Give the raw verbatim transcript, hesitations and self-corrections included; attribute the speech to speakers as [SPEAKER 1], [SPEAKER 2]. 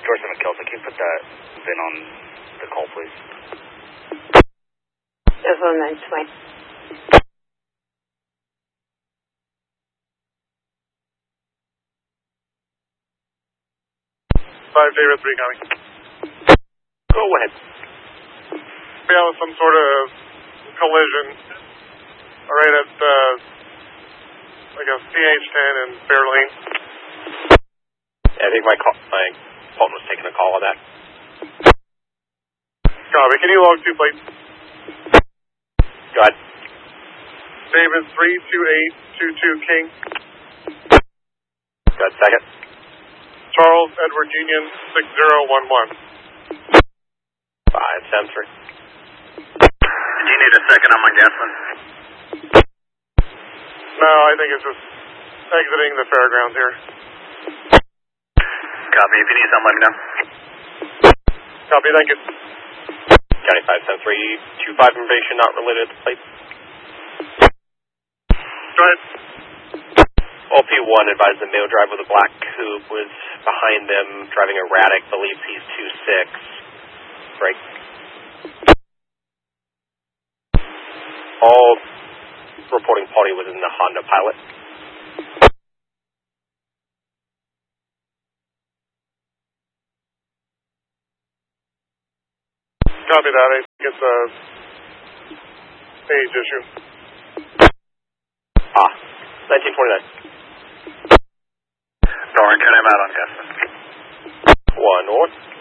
[SPEAKER 1] Door seven Kelso, can you put that V I N on the call, please?
[SPEAKER 2] Just one minute, wait.
[SPEAKER 3] five David three coming.
[SPEAKER 4] Go ahead.
[SPEAKER 3] We have some sort of collision right at, uh, I guess, P H ten and Fair Lane.
[SPEAKER 4] Yeah, I think my call, my phone was taking a call on that.
[SPEAKER 3] Copy. Can you log two plates?
[SPEAKER 4] Go ahead.
[SPEAKER 3] David three two eight two two King.
[SPEAKER 4] Go ahead, second.
[SPEAKER 3] Charles Edward Union six zero one one.
[SPEAKER 4] five seven three.
[SPEAKER 1] Do you need a second on my gas line?
[SPEAKER 3] No, I think it's just exiting the fairgrounds here.
[SPEAKER 1] Copy. If you need something, let me know.
[SPEAKER 3] Copy, thank you.
[SPEAKER 4] County five seven three, two five information not related to the plate.
[SPEAKER 3] Go ahead.
[SPEAKER 4] O P one advised the male driver with a black coupe was behind them, driving erratic, believes he's two six. Break. All reporting party was in the Honda Pilot.
[SPEAKER 3] Copy that. I think it's a age issue.
[SPEAKER 4] Ah, nineteen twenty-nine.
[SPEAKER 1] Darn, can I out on gas line?
[SPEAKER 4] One north.